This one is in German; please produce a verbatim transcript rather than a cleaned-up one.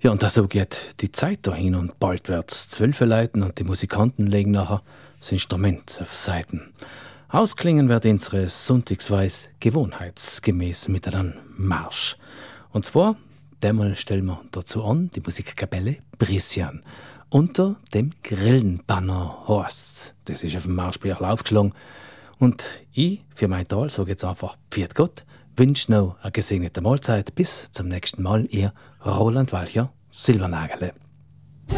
Ja, und das so geht die Zeit dahin und bald wird's zwölf Leuten und die Musikanten legen nachher das Instrument auf Seiten. Ausklingen wird unsere Sonntagsweis gewohnheitsgemäß mit einem Marsch. Und zwar, einmal stellen wir dazu an, die Musikkapelle Brisjan. Unter dem Grillenbanner heißt's. Das ist auf dem Marschbüchlein aufgeschlagen. Und ich, für mein Tal, sage jetzt einfach Pfiat Gott, wünsche noch eine gesegnete Mahlzeit. Bis zum nächsten Mal, ihr Roland Walcher, Silbernagele.